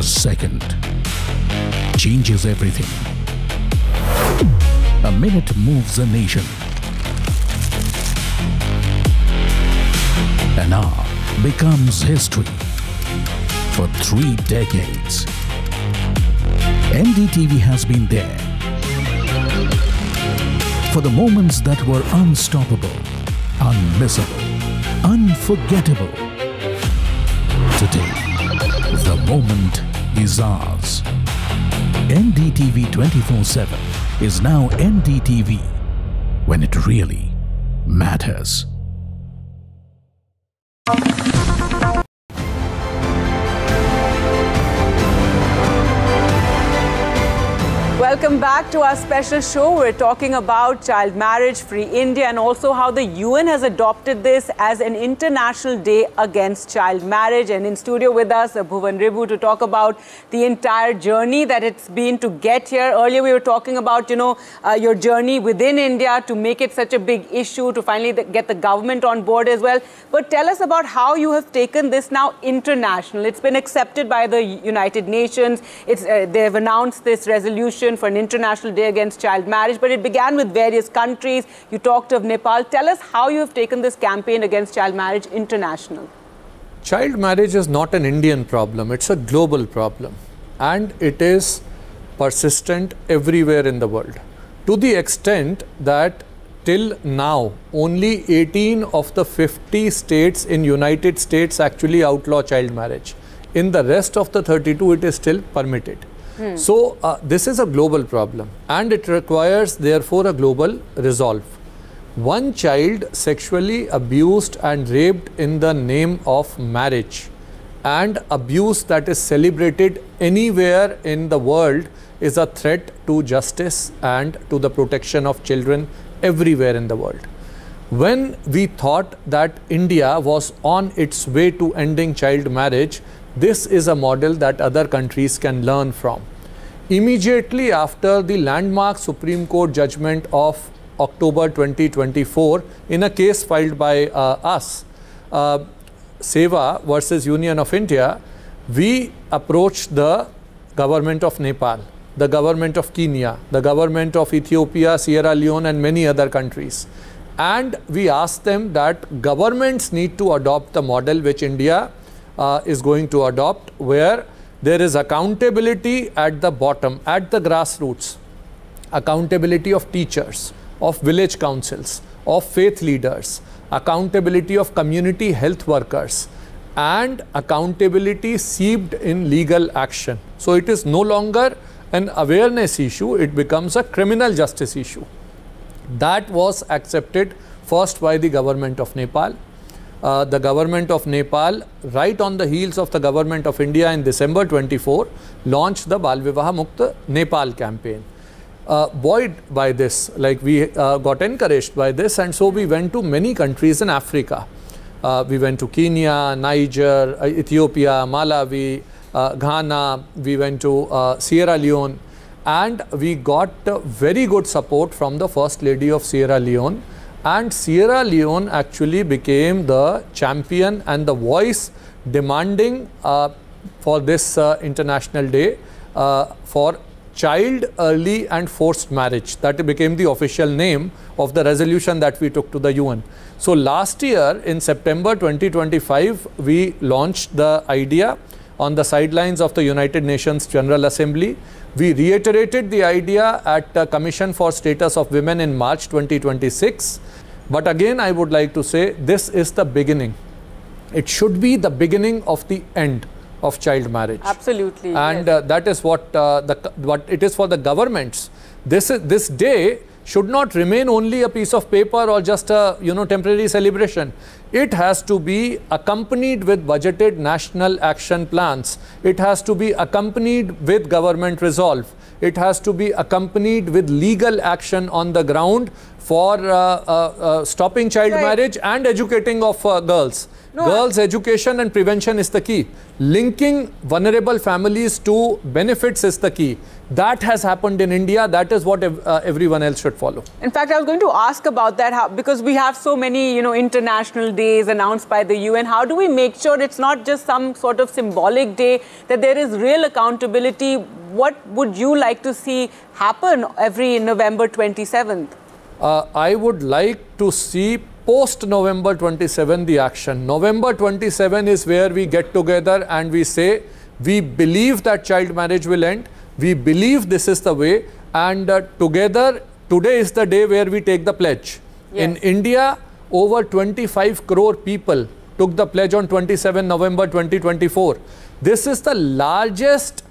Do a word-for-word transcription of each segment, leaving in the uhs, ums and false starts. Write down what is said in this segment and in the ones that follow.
second changes everything. A minute moves a nation. An hour becomes history. For three decades, N D T V has been there. For the moments that were unstoppable, unmissable, unforgettable. Today, the moment is ours. N D T V twenty-four seven is now N D T V when it really matters. Welcome back to our special show. We're talking about child marriage, free India, and also how the U N has adopted this as an International Day Against Child Marriage. And in studio with us, Bhuvan Ribu, to talk about the entire journey that it's been to get here. Earlier, we were talking about, you know, uh, your journey within India to make it such a big issue, to finally th get the government on board as well. But tell us about how you have taken this now international. It's been accepted by the United Nations. It's, uh, they've announced this resolution for an International Day Against Child Marriage, but it began with various countries. You talked of Nepal. Tell us how you have taken this campaign against child marriage international. Child marriage is not an Indian problem, it's a global problem, and it is persistent everywhere in the world, to the extent that till now only eighteen of the fifty states in United States actually outlaw child marriage. In the rest of the thirty-two, it is still permitted. Hmm. So uh, this is a global problem, and it requires therefore a global resolve. One child sexually abused and raped in the name of marriage, and abuse that is celebrated anywhere in the world, is a threat to justice and to the protection of children everywhere in the world. When we thought that India was on its way to ending child marriage, this is a model that other countries can learn from. Immediately after the landmark Supreme Court judgment of October twenty twenty-four, in a case filed by uh, us, uh, Seva versus Union of India, we approached the government of Nepal, the government of Kenya, the government of Ethiopia, Sierra Leone, and many other countries. And we asked them that governments need to adopt the model which India uh, is going to adopt, where there is accountability at the bottom, at the grassroots, accountability of teachers, of village councils, of faith leaders, accountability of community health workers, and accountability seeped in legal action. So it is no longer an awareness issue, it becomes a criminal justice issue. That was accepted first by the government of Nepal. Uh, the government of Nepal, right on the heels of the government of India in December twenty-four, launched the Bal Vivaha Mukt Nepal campaign. Uh, buoyed by this, like we uh, got encouraged by this, and so we went to many countries in Africa. Uh, we went to Kenya, Niger, uh, Ethiopia, Malawi, uh, Ghana, we went to uh, Sierra Leone, and we got uh, very good support from the First Lady of Sierra Leone. And Sierra Leone actually became the champion and the voice demanding uh, for this uh, International Day uh, for child early and forced marriage. That became the official name of the resolution that we took to the U N. So last year in September twenty twenty-five, we launched the idea on the sidelines of the United Nations General Assembly. We reiterated the idea at the Commission for Status of Women in March twenty twenty-six. But again, I would like to say this is the beginning. It should be the beginning of the end of child marriage. Absolutely. And yes. uh, that is what uh, the what it is for the governments. This is this day should not remain only a piece of paper or just a you know temporary celebration. It has to be accompanied with budgeted national action plans. It has to be accompanied with government resolve. It has to be accompanied with legal action on the ground for uh, uh, uh, stopping child right. marriage and educating of uh, girls. No, Girls' education and prevention is the key. Linking vulnerable families to benefits is the key. That has happened in India. That is what ev uh, everyone else should follow. In fact, I was going to ask about that how, because we have so many, you know, international days announced by the U N. How do we make sure it's not just some sort of symbolic day, that there is real accountability? What would you like to see happen every November twenty-seventh? Uh, I would like to see post November twenty-seventh the action. November twenty-seventh is where we get together and we say, we believe that child marriage will end. We believe this is the way, and uh, together, today is the day where we take the pledge. Yes. In India, over twenty-five crore people took the pledge on twenty-seventh November twenty twenty-four. This is the largest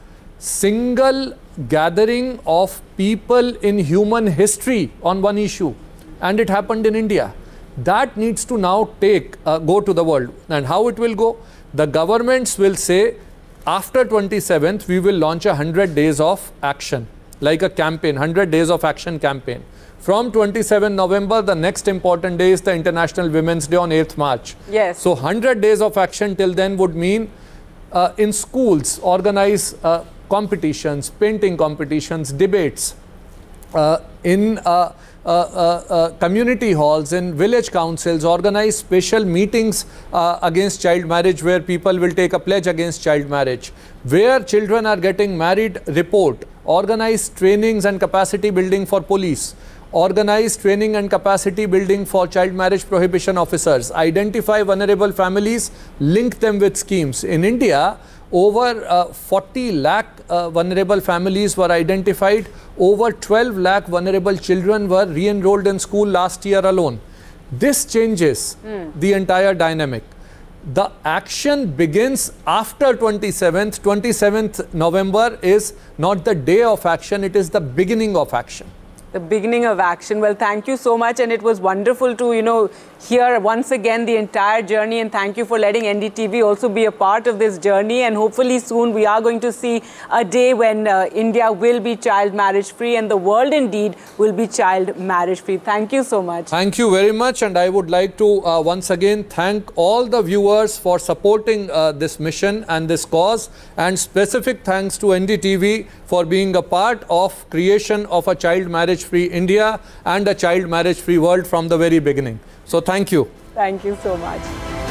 single gathering of people in human history on one issue, and it happened in India. That needs to now take, uh, go to the world. And how it will go? The governments will say, after twenty-seventh, we will launch a one hundred days of action, like a campaign, one hundred days of action campaign. From twenty-seventh November, the next important day is the International Women's Day on eighth March. Yes. So one hundred days of action till then would mean uh, in schools, organize uh, competitions, painting competitions, debates, uh, in uh, uh, uh, uh, community halls, in village councils, organize special meetings uh, against child marriage, where people will take a pledge against child marriage. Where children are getting married, report. Organize trainings and capacity building for police. Organize training and capacity building for child marriage prohibition officers. Identify vulnerable families, link them with schemes. In India, over uh, forty lakh uh, vulnerable families were identified. Over twelve lakh vulnerable children were re-enrolled in school last year alone. This changes mm. the entire dynamic. The action begins after twenty-seventh. twenty-seventh November is not the day of action, it is the beginning of action. The beginning of action. Well, thank you so much, and it was wonderful to, you know, hear once again the entire journey, and thank you for letting N D T V also be a part of this journey. And hopefully soon we are going to see a day when uh, India will be child marriage free, and the world indeed will be child marriage free. Thank you so much. Thank you very much, and I would like to uh, once again thank all the viewers for supporting uh, this mission and this cause, and specific thanks to N D T V for being a part of creation of a child marriage free India and a child marriage free world from the very beginning. So thank you. Thank you so much.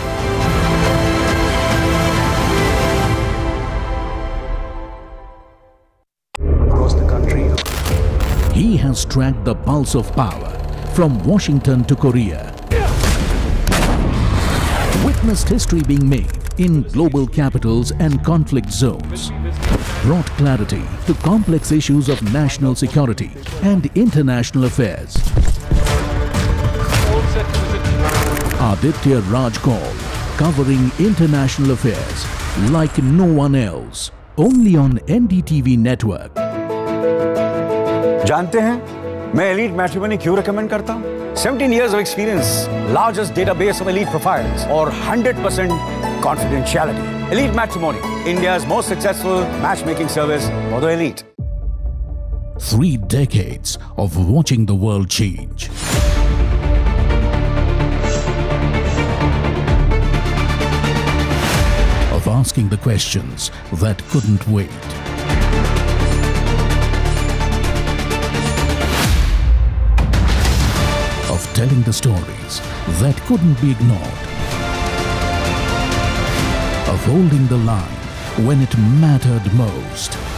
Across the country, he has tracked the pulse of power from Washington to Korea. Witnessed history being made in global capitals and conflict zones. Brought clarity to complex issues of national security and international affairs. Aditya Raj Kaul, covering international affairs like no one else, only on N D T V network. जानते हैं मैं Elite Matrimony क्यों recommend करता हूँ? seventeen years of experience, largest database of elite profiles, और one hundred percent confidentiality. Elite Matrimony, India's most successful matchmaking service for the elite. Three decades of watching the world change. Of asking the questions that couldn't wait. Of telling the stories that couldn't be ignored. Of holding the line when it mattered most.